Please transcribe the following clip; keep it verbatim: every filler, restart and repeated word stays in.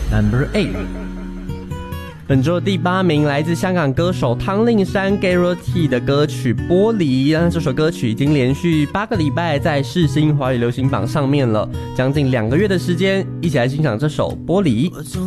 Number eight。本周第八名来自香港歌手汤令山 Gareth.T 的歌曲《玻璃》，那这首歌曲已经连续八个礼拜在世新华语流行榜上面了，将近两个月的时间，一起来欣赏这首《玻璃》。 我总